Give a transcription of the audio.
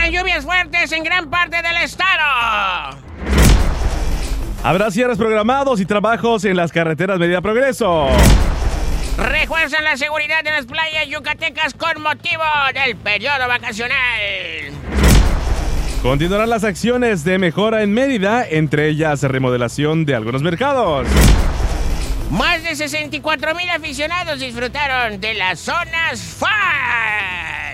lluvias fuertes en gran parte del estado. Habrá cierres programados y trabajos en las carreteras Medida Progreso. Refuerzan la seguridad en las playas yucatecas con motivo del periodo vacacional. Continuarán las acciones de mejora en Mérida, entre ellas remodelación de algunos mercados. Más de 64,000 aficionados disfrutaron de las zonas FAR.